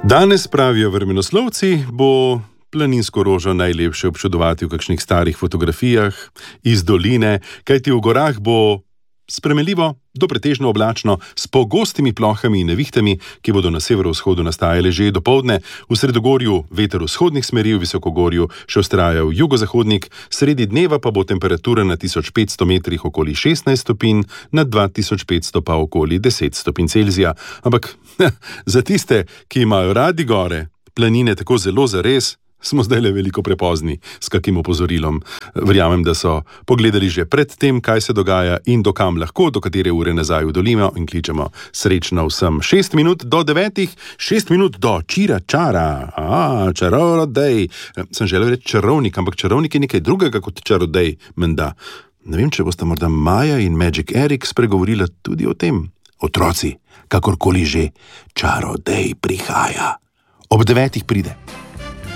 Danes, pravijo vremenoslovci, bo planinsko rožo najlepše občudovati v kakšnih starih fotografijah iz doline, kajti v gorah bo spremenljivo do pretežno oblačno s pogostimi plohami in nevihtami, ki bodo na severovzhodu nastajale že dopoldne, v sredogorju veter vzhodnih smeri, v visokogorju še vztraja v jugozahodnik, sredi dneva pa bo temperatura na 1500 metrih okoli 16 stopinj, na 2500 pa okoli 10 stopinj Celzija. Ampak za tiste, ki imajo radi gore, planine tako zelo zares, smo zdaj le veliko prepozni s kakim opozorilom. Verjamem, da so pogledali že pred tem, kaj se dogaja in dokam lahko, do katere ure nazaj v dolino, in kličemo srečno vsem. 6 minut do 9, 6 minut do čira čara. Čarodej. Sem želel reči čarovnik, ampak čarovnik je nekaj drugega kot čarodej, menda. Ne vem, če boste morda Maja in Magic Erik spregovorila tudi o tem. Otroci, kakorkoli že, čarodej prihaja. Ob 9 pride.